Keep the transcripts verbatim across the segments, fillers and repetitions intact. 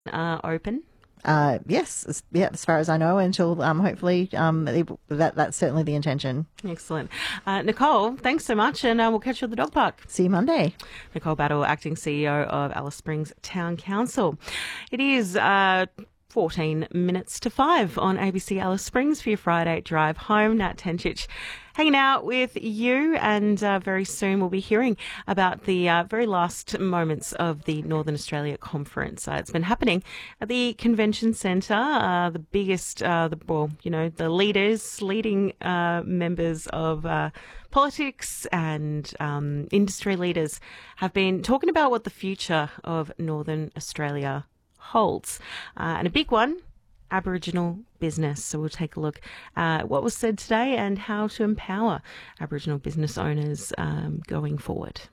uh, open? Uh, yes, as, yeah, as far as I know, until um, hopefully um, that that's certainly the intention. Excellent. Uh, Nicole, thanks so much, and uh, we'll catch you at the dog park. See you Monday. Nicole Battle, Acting C E O of Alice Springs Town Council. It is uh, fourteen minutes to five on A B C Alice Springs for your Friday drive home. Nat Tenchich hanging out with you, and uh, very soon we'll be hearing about the uh, very last moments of the Northern Australia Conference. Uh, it's been happening at the Convention Centre. Uh, the biggest, uh, the well, you know, the leaders, leading uh, members of uh, politics and um, industry leaders have been talking about what the future of Northern Australia holds. Uh, and a big one, Aboriginal business. So we'll take a look at what was said today and how to empower Aboriginal business owners um, going forward.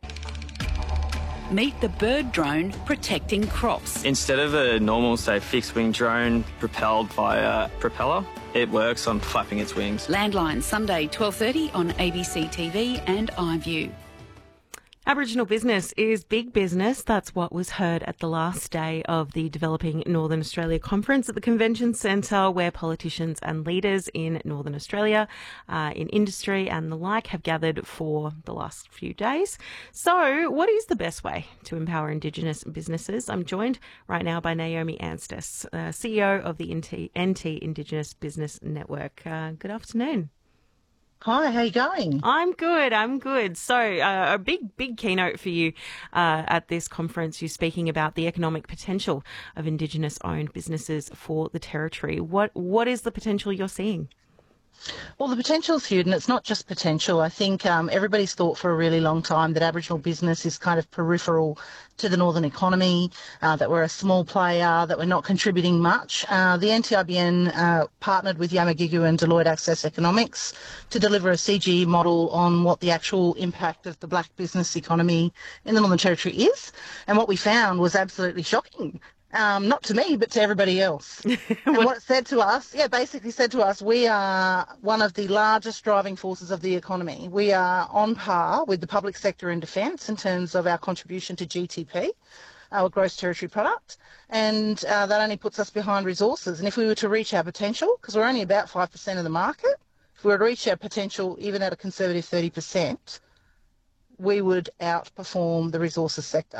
Meet the bird drone protecting crops. Instead of a normal, say, fixed-wing drone propelled by a propeller, it works on flapping its wings. Landline, Sunday, twelve thirty on A B C T V and iView. Aboriginal business is big business. That's what was heard at the last day of the Developing Northern Australia Conference at the Convention Centre, where politicians and leaders in Northern Australia, uh, in industry and the like, have gathered for the last few days. So what is the best way to empower Indigenous businesses? I'm joined right now by Naomi Anstis, uh, C E O of the N T, N T Indigenous Business Network. Uh, good afternoon. Hi, how you going? I'm good. I'm good. So, uh, a big, big keynote for you uh, at this conference. You're speaking about the economic potential of Indigenous-owned businesses for the Territory. What What is the potential you're seeing? Well, the potential's huge, and it's not just potential. I think um, everybody's thought for a really long time that Aboriginal business is kind of peripheral to the northern economy, uh, that we're a small player, that we're not contributing much. Uh, the N T I B N uh, partnered with Yamagigu and Deloitte Access Economics to deliver a C G E model on what the actual impact of the black business economy in the Northern Territory is. And what we found was absolutely shocking. Um, not to me, but to everybody else. And what it said to us, yeah, basically said to us, we are one of the largest driving forces of the economy. We are on par with the public sector and defence in terms of our contribution to G T P, our gross territory product, and uh, that only puts us behind resources. And if we were to reach our potential, because we're only about five percent of the market, if we were to reach our potential even at a conservative thirty percent, we would outperform the resources sector.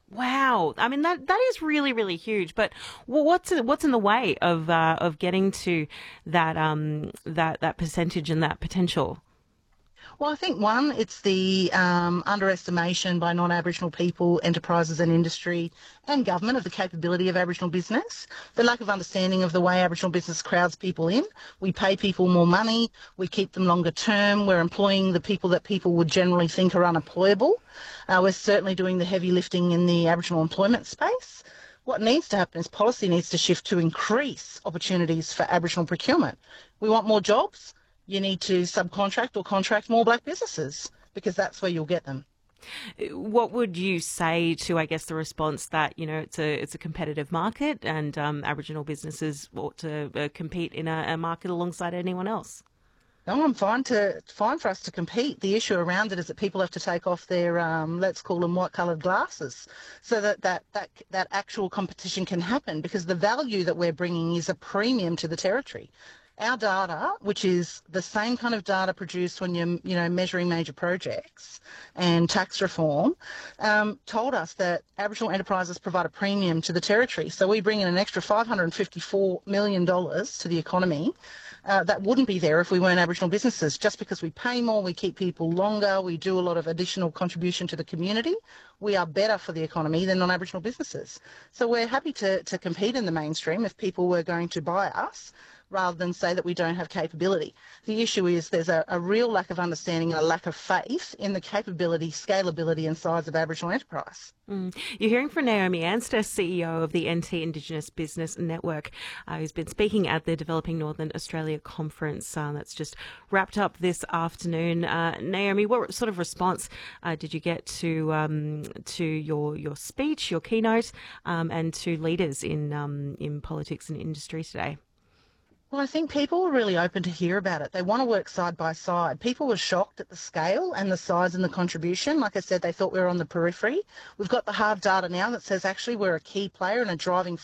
Wow, I mean that that is really really huge. But what's what's in the way of uh, of getting to that um that that percentage and that potential? Well, I think, one, it's the um, underestimation by non-Aboriginal people, enterprises and industry and government of the capability of Aboriginal business, the lack of understanding of the way Aboriginal business crowds people in. We pay people more money, we keep them longer term, we're employing the people that people would generally think are unemployable. Uh, we're certainly doing the heavy lifting in the Aboriginal employment space. What needs to happen is policy needs to shift to increase opportunities for Aboriginal procurement. We want more jobs. You need to subcontract or contract more black businesses, because that's where you'll get them. What would you say to, I guess, the response that, you know, it's a it's a competitive market and um, Aboriginal businesses ought to uh, compete in a, a market alongside anyone else? No, I'm fine to fine for us to compete. The issue around it is that people have to take off their, um, let's call them white-coloured glasses, so that that, that that actual competition can happen, because the value that we're bringing is a premium to the territory. Our data, which is the same kind of data produced when you're, you know, measuring major projects and tax reform, um, told us that Aboriginal enterprises provide a premium to the territory. So we bring in an extra five hundred fifty-four million dollars to the economy. Uh, that wouldn't be there if we weren't Aboriginal businesses. Just because we pay more, we keep people longer, we do a lot of additional contribution to the community, we are better for the economy than non-Aboriginal businesses. So we're happy to, to compete in the mainstream if people were going to buy us, rather than say that we don't have capability. The issue is there's a, a real lack of understanding and a lack of faith in the capability, scalability and size of Aboriginal enterprise. Mm. You're hearing from Naomi Anstis, C E O of the N T Indigenous Business Network, uh, who's been speaking at the Developing Northern Australia Conference uh, that's just wrapped up this afternoon. Uh, Naomi, what sort of response uh, did you get to um, to your your speech, your keynote, um, and to leaders in um, in politics and industry today? Well, I think people were really open to hear about it. They want to work side by side. People were shocked at the scale and the size and the contribution. Like I said, they thought we were on the periphery. We've got the hard data now that says actually we're a key player and a driving